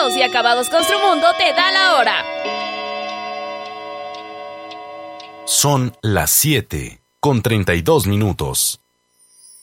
Caos y Acabados Construmundo te da la hora. Son las 7:32.